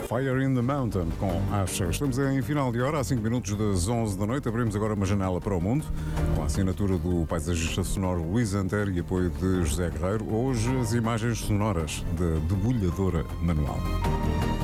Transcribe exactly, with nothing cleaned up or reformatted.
Fire in the Mountain com Asher. Estamos em final de hora, há cinco minutos das onze da noite. Abrimos agora uma janela para o mundo, com a assinatura do paisagista sonoro Luís Antero e apoio de José Guerreiro. Hoje as imagens sonoras da debulhadora manual.